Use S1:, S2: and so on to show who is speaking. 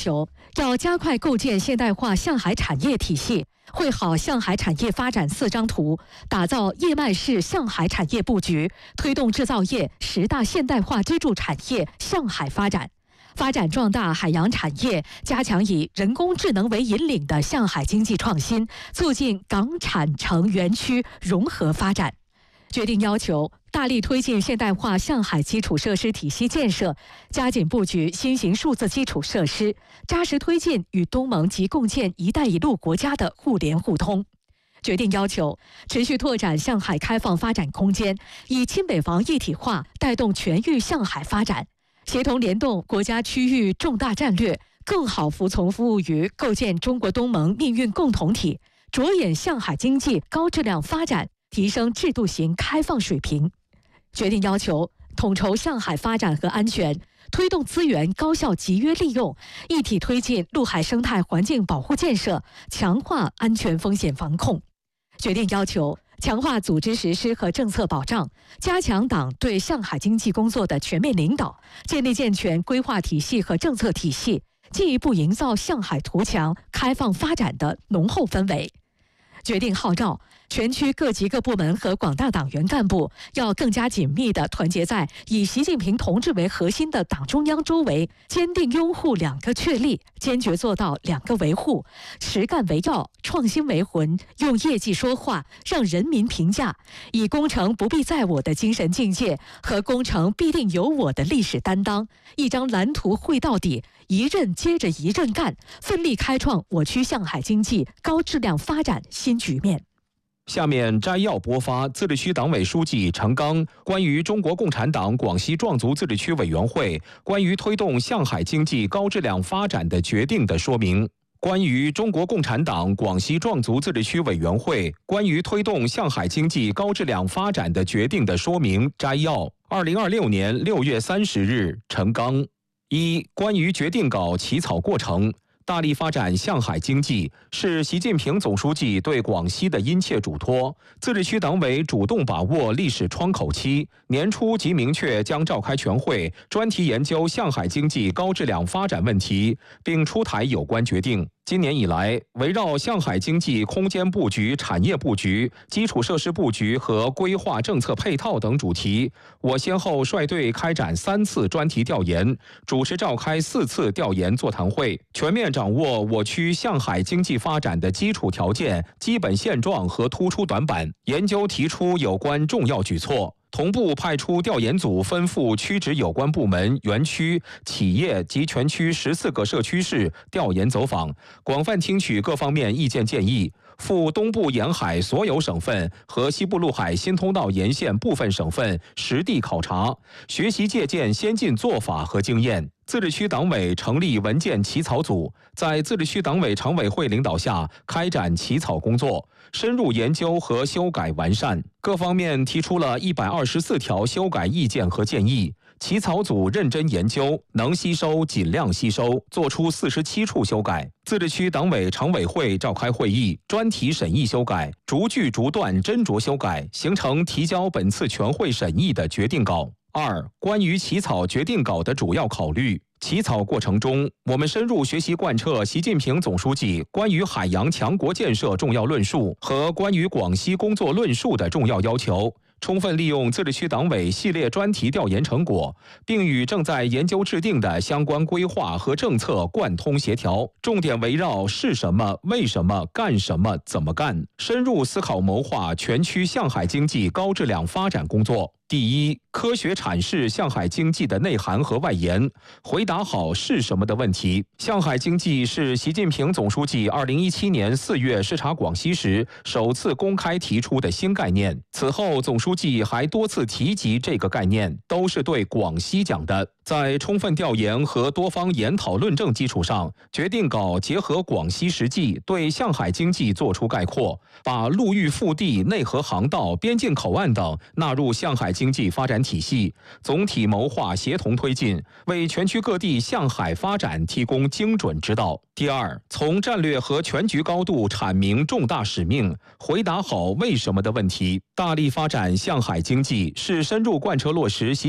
S1: 求，要加快构建现代化向海产业体系，绘好向海产业发展4张图，打造叶脉式向海产业布局，推动制造业10大现代化支柱产业向海发展。发展壮大海洋产业，加强以人工智能为引领的向海经济创新，促进港产城园区融合发展。决定要求大力推进现代化向海基础设施体系建设，加紧布局新型数字基础设施，扎实推进与东盟及共建“一带一路”国家的互联互通。决定要求持续拓展向海开放发展空间，以亲北防一体化带动全域向海发展，协同联动国家区域重大战略，更好服从服务于构建中国东盟命运共同体，着眼向海经济高质量发展，提升制度型开放水平。决定要求统筹向海发展和安全，推动资源高效集约利用，一体推进陆海生态环境保护建设，强化安全风险防控。决定要求强化组织实施和政策保障，加强党对向海经济工作的全面领导，建立健全规划体系和政策体系，进一步营造向海图强、开放发展的浓厚氛围。决定号召全区各级各部门和广大党员干部要更加紧密地团结在以习近平同志为核心的党中央周围，坚定拥护2个确立，坚决做到2个维护，实干为要，创新为魂，用业绩说话，让人民评价，以工程不必在我的精神境界和工程必定有我的历史担当，一张蓝图绘到底，一任接着一任干，奋力开创我区向海经济高质量发展新局面。
S2: 下面摘要播发自治区党委书记陈刚关于中国共产党广西壮族自治区委员会关于推动向海经济高质量发展的决定的说明。关于中国共产党广西壮族自治区委员会关于推动向海经济高质量发展的决定的说明摘要。2026年6月30日，陈刚。1、关于决定稿起草过程。大力发展向海经济是习近平总书记对广西的殷切嘱托。自治区党委主动把握历史窗口期，年初即明确将召开全会，专题研究向海经济高质量发展问题，并出台有关决定。今年以来，围绕向海经济空间布局、产业布局、基础设施布局和规划政策配套等主题，我先后率队开展3次专题调研，主持召开4次调研座谈会，全面掌握我区向海经济发展的基础条件、基本现状和突出短板，研究提出有关重要举措。同步派出调研组，吩咐区直有关部门、园区、企业及全区14个社区市调研走访，广泛听取各方面意见建议，赴东部沿海所有省份和西部陆海新通道沿线部分省份实地考察，学习借鉴先进做法和经验。自治区党委成立文件起草组，在自治区党委常委会领导下开展起草工作，深入研究和修改完善。各方面提出了124条修改意见和建议，起草组认真研究，能吸收尽量吸收，作出47处修改。自治区党委常委会召开会议，专题审议修改，逐句逐段斟酌修改，形成提交本次全会审议的决定稿。2、关于起草决定稿的主要考虑。起草过程中，我们深入学习贯彻习近平总书记关于海洋强国建设重要论述和关于广西工作论述的重要要求，充分利用自治区党委系列专题调研成果，并与正在研究制定的相关规划和政策贯通协调，重点围绕是什么、为什么、干什么、怎么干，深入思考谋划全区向海经济高质量发展工作。第1，科学阐释向海经济的内涵和外延，回答好是什么的问题。向海经济是习近平总书记2017年4月视察广西时首次公开提出的新概念。此后，总书记还多次提及这个概念，都是对广西讲的。在充分调研和多方研讨论证基础上，决定稿结合广西实际，对向海经济作出概括，把陆域腹地、内河航道、边境口岸等纳入向海经济发展体系，总体谋划协同推进，为全区各地向海发展提供精准指导。第2，从战略和全局高度阐明重大使命，回答好为什么的问题。大力发展向海经济是深入贯彻落实